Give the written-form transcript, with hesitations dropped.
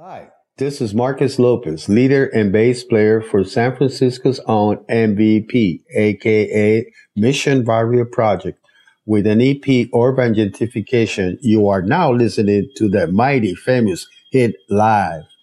Hi, this is Marcus Lopez, leader and bass player for San Francisco's own MVP, aka Mission Barrio Project. With an EP, Urban Gentrification, you are now listening to the mighty famous hit live.